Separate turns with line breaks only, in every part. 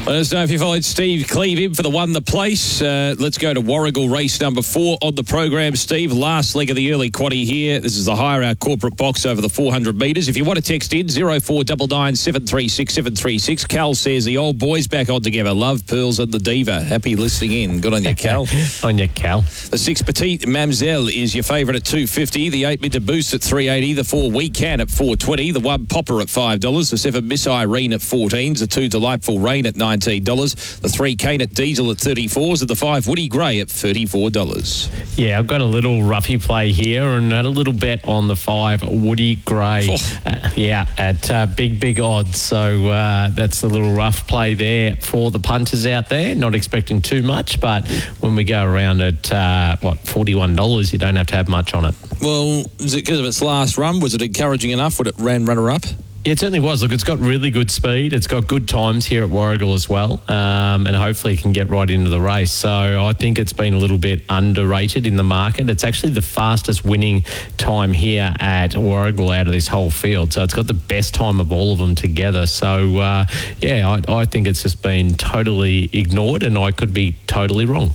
Let us know if you followed Steve Cleve in for the Won the Place. Let's go to Warragul race number 4 on the program, Steve. Last leg of the early quaddie here. This is the Hire Our Corporate box over the 400 metres. If you want to text in, 0499 736 736. Cal says the old boys back on together. Love, Pearls and the Diva. Happy listening in. Good on you, Cal.
On you, Cal.
The 6 Petite Mamzelle is your favourite at $2.50. The 8 Minter Boost at $3.80. The 4 We Can at $4.20. The 1 Popper at $5. The 7 Miss Irene at $14. The 2 Delightful Rain at $19. The 3 Cane at Diesel at $34. And the 5 Woody Grey at $34.
Yeah, I've got a little roughy play here and a little bet on the 5 Woody Grey. At big odds. So that's a little rough play there for the punters out there. Not expecting too much, but when we go around at, $41, you don't have to have much on it.
Well, is it because of its last run? Was it encouraging enough when it ran runner-up?
Yeah, it certainly was. Look, it's got really good speed. It's got good times here at Warragul as well, and hopefully it can get right into the race. So I think it's been a little bit underrated in the market. It's actually the fastest winning time here at Warragul out of this whole field. So it's got the best time of all of them together. So, I think it's just been totally ignored, and I could be totally wrong.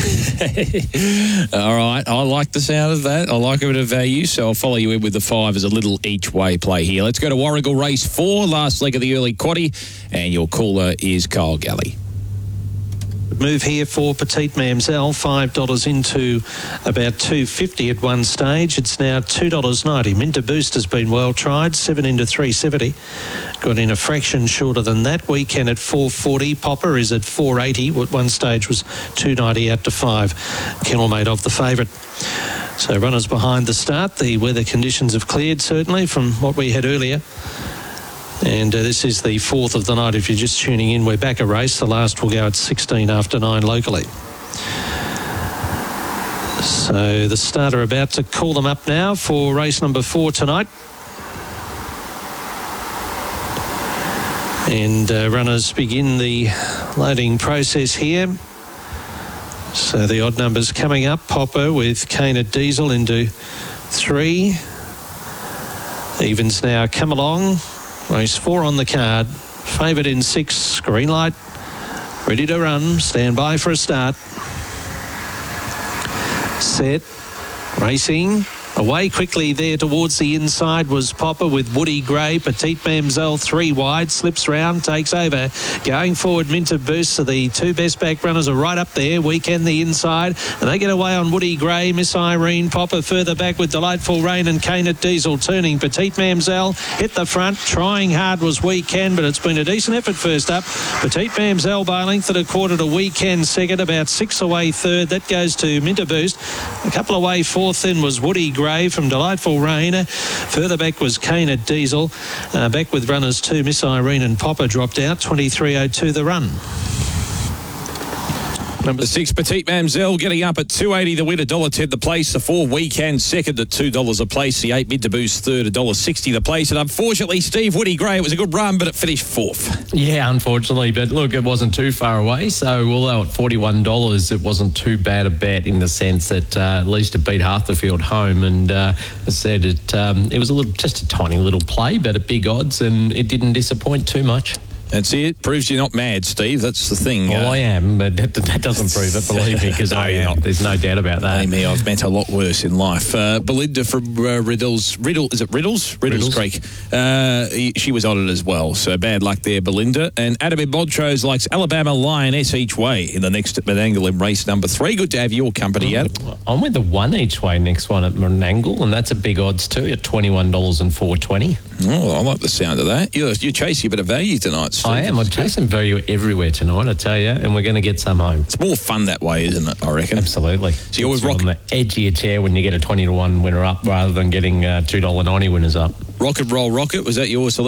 All right, I like the sound of that. I like a bit of value, so I'll follow you in with the 5 as a little each way play here. Let's go to Warragul race 4, last leg of the early quaddie, and your caller is Kyle Galley.
Move here for Petite Mamzelle, $5 into about $2.50 at one stage. It's now $2.90. Minter Boost has been well tried, 7 into $3.70. Got in a fraction shorter than that. Weekend at $4.40. Popper is at $4.80. What one stage was $2.90 out to $5. Kennelmate of the favourite. So runners behind the start. The weather conditions have cleared certainly from what we had earlier. And this is the 4th of the night. If you're just tuning in, we're back a race. The last will go at 16 after 9 locally. So the starter about to call them up now for race number 4 tonight. And runners begin the loading process here. So the odd numbers coming up. Popper with Cane at Diesel into 3. Evens now come along. Race 4 on the card. Favoured in 6. Green light. Ready to run. Stand by for a start. Set. Racing. Away quickly there towards the inside was Popper with Woody Grey. Petite Mamzelle 3 wide, slips round, takes over. Going forward, Minter Boost. So the 2 best back runners are right up there. Weekend the inside, and they get away on Woody Grey. Miss Irene, Popper further back with Delightful Rain and Cane at Diesel turning. Petite Mamzelle hit the front. Trying hard was Weekend, but it's been a decent effort first up. Petite Mamzelle by length at a quarter to Weekend second, about 6 away third. That goes to Minter Boost. A couple away fourth then was Woody Grey from Delightful Rain. Further back was Cane at Diesel. Back with runners 2, Miss Irene and Popper dropped out. 23.02 the run.
Number 6, Petite Mamzelle getting up at $2.80. The winner, $1.10 the place. The 4 Weekend second at $2 a place. The 8 Minter Boost third, $1.60 the place. And unfortunately, Steve, Woody Grey, it was a good run, but it finished 4th.
Yeah, unfortunately. But look, it wasn't too far away. So although at $41, it wasn't too bad a bet in the sense that at least it beat half the field home. And as I said, it was just a tiny little play, but at big odds, and it didn't disappoint too much.
That's it. Proves you're not mad, Steve. That's the thing.
Well, I am, but that doesn't prove it, believe me, because I am. There's no doubt about that.
Hey, me, I've met a lot worse in life. Belinda from Riddles Creek. She was on it as well, so bad luck there, Belinda. And Adam in Montrose likes Alabama Lioness each way in the next at Menangle in race number 3. Good to have your company, Adam.
I'm with the 1 each way next one at Menangle, and that's a big odds too at $21 and $4.20.
Oh, I like the sound of that. You're chasing a bit of value tonight, Steve.
I am. I'm chasing value everywhere tonight, I tell you, and we're going to get some home.
It's more fun that way, isn't it, I reckon?
Absolutely.
So you always rock
on the edge of your chair when you get a 20-1 winner up rather than getting $2.90 winners up.
Rock and Roll Rocket, was that yours?